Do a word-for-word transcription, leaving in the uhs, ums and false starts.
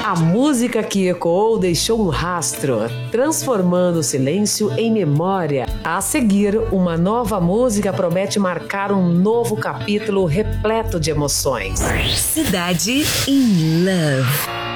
A música que ecoou deixou um rastro, transformando o silêncio em memória. A seguir, uma nova música promete marcar um novo capítulo repleto de emoções. Cidade in Love.